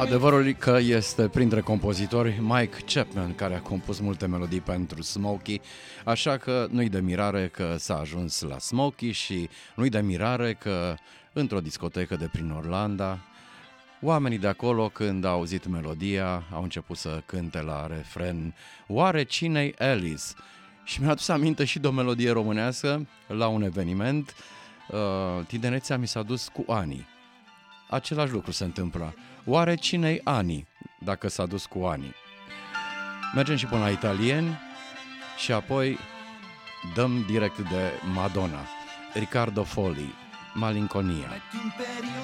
Adevărul că este printre compozitori Mike Chapman, care a compus multe melodii pentru Smokey, așa că nu-i de mirare că s-a ajuns la Smokey și nu-i de mirare că într-o discotecă de prin Orlanda, oamenii de acolo, când au auzit melodia, au început să cânte la refren: "Oare cine-i Alice?" Și mi-a adus aminte și de o melodie românească la un eveniment. Tinerețea mi s-a dus cu Ani. Același lucru se întâmplă. Oare cine-i Ani, dacă s-a dus cu Ani? Mergem și până la italieni și apoi dăm direct de Madonna. Riccardo Folli, Malinconia.